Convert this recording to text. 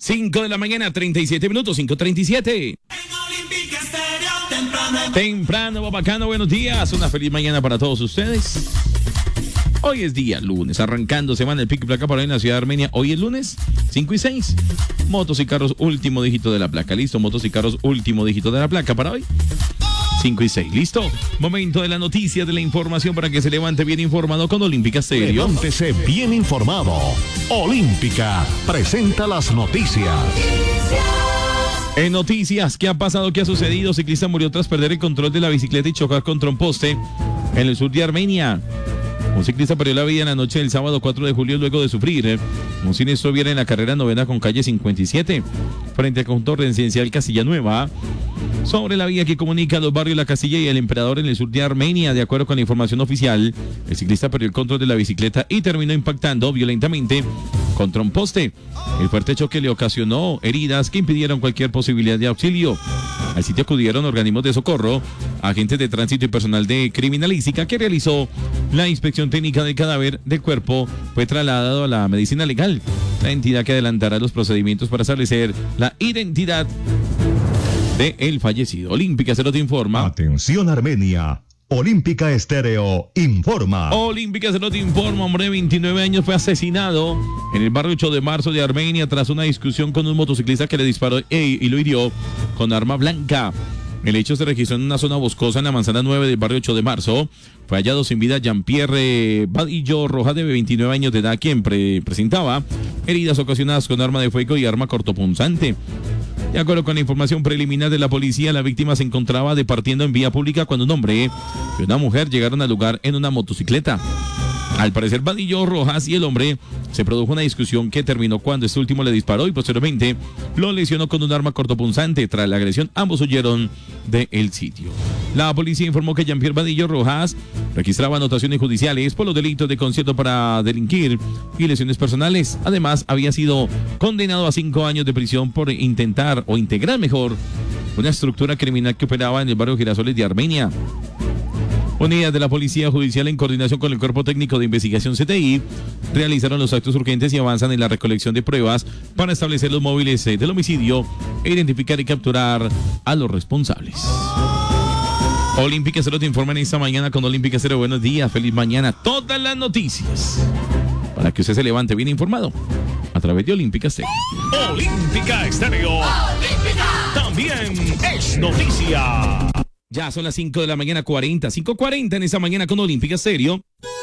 5 de la mañana, 37 minutos, 5:37. Temprano, bacano, buenos días. Una feliz mañana para todos ustedes. Hoy es día lunes, arrancando semana el pico y placa para hoy en la ciudad de Armenia. Hoy es lunes, 5 y 6. Motos y carros, último dígito de la placa. Listo, motos y carros, último dígito de la placa para hoy. 5 y 6, listo. Momento de la noticia, de la información para que se levante bien informado con Olímpica Stereo. Levántese bien informado. Olímpica presenta las noticias. En noticias, ¿qué ha pasado? ¿Qué ha sucedido? Ciclista murió tras perder el control de la bicicleta y chocar contra un poste en el sur de Armenia. Un ciclista perdió la vida en la noche del sábado 4 de julio luego de sufrir un siniestro vial en la carrera novena con calle 57 frente al conjunto residencial Castilla Nueva, sobre la vía que comunica los barrios La Castilla y el Emperador en el sur de Armenia. De acuerdo con la información oficial, el ciclista perdió el control de la bicicleta y terminó impactando violentamente contra un poste. El fuerte choque le ocasionó heridas que impidieron cualquier posibilidad de auxilio. Al sitio acudieron organismos de socorro, agentes de tránsito y personal de criminalística que realizó la inspección técnica del cadáver del cuerpo. Fue trasladado a la medicina legal, la entidad que adelantará los procedimientos para establecer la identidad del fallecido. Olímpica Stereo te informa. Atención Armenia. Olímpica Stereo informa. Olímpica Stereo te informa. Hombre de 29 años fue asesinado en el barrio 8 de marzo de Armenia tras una discusión con un motociclista que le disparó y lo hirió con arma blanca. El hecho se registró en una zona boscosa en la manzana 9 del barrio 8 de marzo. Fue hallado sin vida Jean-Pierre Vadillo Rojas, de 29 años de edad, quien presentaba heridas ocasionadas con arma de fuego y arma cortopunzante. De acuerdo con la información preliminar de la policía, la víctima se encontraba departiendo en vía pública cuando un hombre y una mujer llegaron al lugar en una motocicleta. Al parecer, Vadillo Rojas y el hombre se produjo una discusión que terminó cuando este último le disparó y posteriormente lo lesionó con un arma cortopunzante. Tras la agresión, ambos huyeron del sitio. La policía informó que Jean-Pierre Vadillo Rojas registraba anotaciones judiciales por los delitos de concierto para delinquir y lesiones personales. Además, había sido condenado a 5 años de prisión por intentar o integrar mejor una estructura criminal que operaba en el barrio Girasoles de Armenia. Unidades de la Policía Judicial, en coordinación con el Cuerpo Técnico de Investigación CTI, realizaron los actos urgentes y avanzan en la recolección de pruebas para establecer los móviles del homicidio e identificar y capturar a los responsables. Olímpica Stereo te informa en esta mañana con Olímpica Stereo. Buenos días, feliz mañana. Todas las noticias para que usted se levante bien informado a través de Olímpica Stereo. Olímpica Stereo. Olímpica también es noticia. Ya son las 5 de la mañana 40, 5:40 en esta mañana con Olímpica Stereo.